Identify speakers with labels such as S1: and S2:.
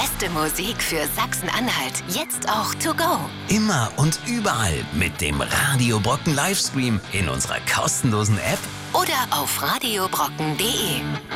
S1: beste Musik für Sachsen-Anhalt jetzt auch to go.
S2: Immer und überall mit dem Radio Brocken Livestream in unserer kostenlosen App
S1: Oder auf radiobrocken.de.